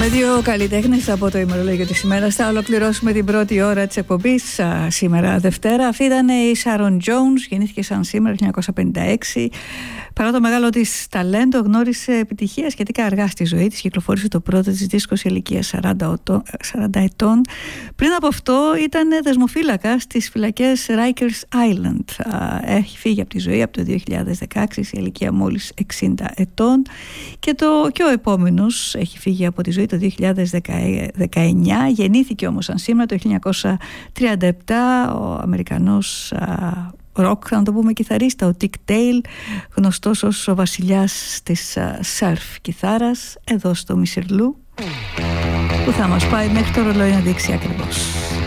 Με δύο καλλιτέχνες από το ημερολόγιο της ημέρας θα ολοκληρώσουμε την πρώτη ώρα της εκπομπής σήμερα Δευτέρα. Αυτή ήταν η Sharon Jones, γεννήθηκε σαν σήμερα το 1956. Παρά το μεγάλο της ταλέντο, γνώρισε επιτυχία σχετικά αργά στη ζωή της. Κυκλοφόρησε το πρώτο της δίσκο σε ηλικία 40 ετών. Πριν από αυτό ήταν δεσμοφύλακα στις φυλακές Rikers Island. Έχει φύγει από τη ζωή από το 2016 σε ηλικία μόλις 60 ετών. Και ο επόμενος έχει φύγει από τη ζωή το 2019. Γεννήθηκε όμως σαν σήμερα το 1937 ο Αμερικανός ροκ, να το πούμε, κιθαρίστα, ο Dick Dale, γνωστός ως ο βασιλιάς της surf κιθάρας, εδώ στο Μισερλού, που θα μας πάει μέχρι το ρολόι να δείξει ακριβώς